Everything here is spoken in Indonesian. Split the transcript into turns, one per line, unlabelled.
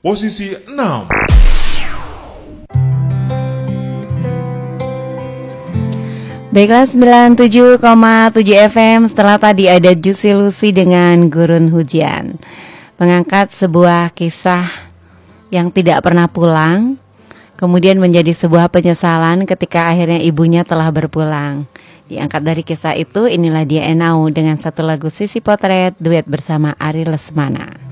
posisi 6.
Baiklah, 97,7 FM. Setelah tadi ada Juicy Lucy dengan Gurun Hujan, mengangkat sebuah kisah yang tidak pernah pulang, kemudian menjadi sebuah penyesalan ketika akhirnya ibunya telah berpulang. Diangkat dari kisah itu, inilah dia Enau dengan satu lagu Sisi Potret duet bersama Ari Lesmana.